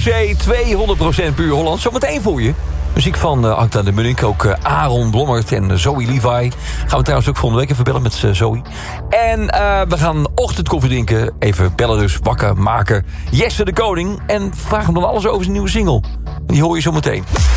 José, 200% puur Holland. Zometeen voor je. Muziek van Acta de Munnik, ook Aaron Blommert en Zoe Levi. Gaan we trouwens ook volgende week even bellen met Zoe. En we gaan ochtendkoffie drinken. Even bellen dus, wakker maken. Jesse de Koning. En vraag hem dan alles over zijn nieuwe single. Die hoor je zo meteen.